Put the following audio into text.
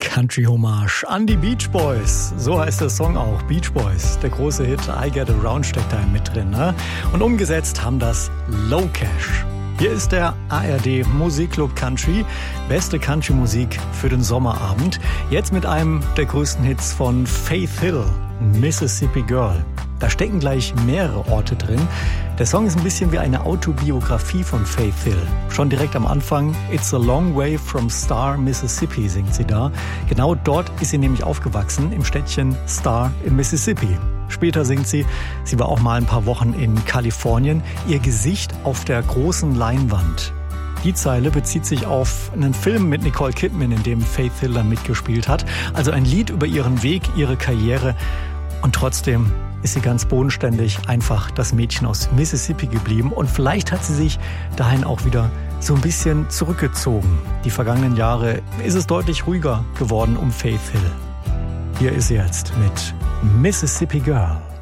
Country-Hommage an die Beach Boys. So heißt der Song auch, Beach Boys. Der große Hit I Get Around steckt da mit drin. Ne? Und umgesetzt haben das Low Cash. Hier ist der ARD Musikclub Country. Beste Country-Musik für den Sommerabend. Jetzt mit einem der größten Hits von Faith Hill, Mississippi Girl. Da stecken gleich mehrere Orte drin. Der Song ist ein bisschen wie eine Autobiografie von Faith Hill. Schon direkt am Anfang, It's a long way from Star, Mississippi, singt sie da. Genau dort ist sie nämlich aufgewachsen, im Städtchen Star in Mississippi. Später singt sie war auch mal ein paar Wochen in Kalifornien, ihr Gesicht auf der großen Leinwand. Die Zeile bezieht sich auf einen Film mit Nicole Kidman, in dem Faith Hill dann mitgespielt hat. Also ein Lied über ihren Weg, ihre Karriere. Und trotzdem ist sie ganz bodenständig einfach das Mädchen aus Mississippi geblieben. Und vielleicht hat sie sich dahin auch wieder so ein bisschen zurückgezogen. Die vergangenen Jahre ist es deutlich ruhiger geworden um Faith Hill. Hier ist sie jetzt mit Mississippi Girl.